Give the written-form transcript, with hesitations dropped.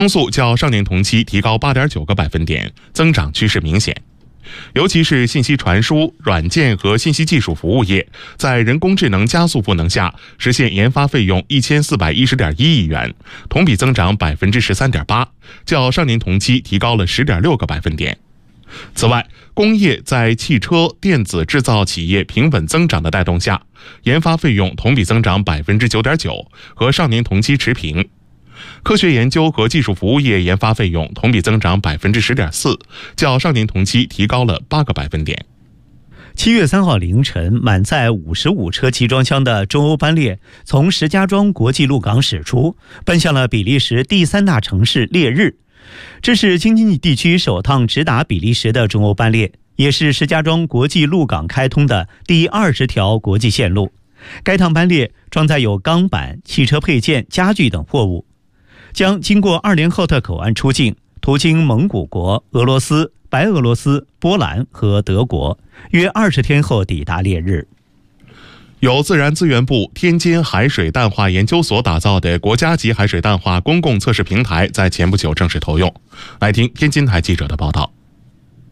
增速较上年同期提高8.9个百分点，增长趋势明显。尤其是信息传输、软件和信息技术服务业，在人工智能加速赋能下，实现研发费用1410.1亿元，同比增长13.8%，较上年同期提高了10.6个百分点。此外，工业在汽车、电子制造企业平稳增长的带动下，研发费用同比增长9.9%，和上年同期持平。科学研究和技术服务业研发费用同比增长10.4%，较上年同期提高了8个百分点。 7月3号凌晨，满载55车集装箱的中欧班列从石家庄国际陆港驶出，奔向了比利时第3大城市烈日。这是京津冀地区首趟直达比利时的中欧班列，也是石家庄国际陆港开通的第20条国际线路。该趟班列装载有钢板、汽车配件、家具等货物，将经过2连赫特口岸出境，途经蒙古国、俄罗斯、白俄罗斯、波兰和德国，约20天后抵达烈日。 由自然资源部天津海水淡化研究所打造的国家级海水淡化公共测试平台在前不久正式投用。来听天津台记者的报道。